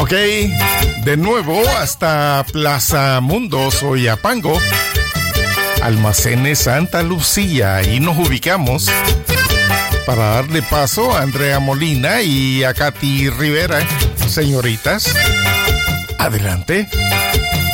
Ok, de nuevo hasta Plaza Mundo, Soyapango, Almacenes Santa Lucía, y nos ubicamos para darle paso a Andrea Molina y a Katy Rivera. Señoritas, adelante.